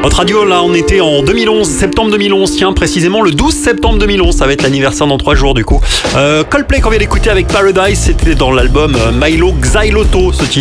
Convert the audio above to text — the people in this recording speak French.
Votre radio, là, on était en 2011, septembre 2011, tiens, précisément le 12 septembre 2011, ça va être l'anniversaire dans 3 jours du coup. Coldplay qu'on vient d'écouter avec Paradise, c'était dans l'album Mylo Xyloto, ce titre.